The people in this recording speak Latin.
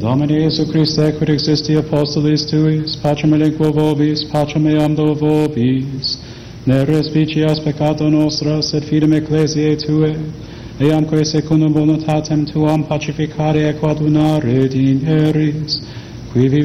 Domine Iesu Christe, quid existi apostolis tuis, pacem elenquo vobis, pacem eam do vobis, ne respicias peccata nostra, sed fidem ecclesiae Tue, eamque secundum voluntatem Tuam pacificare et coadunare dineris, qui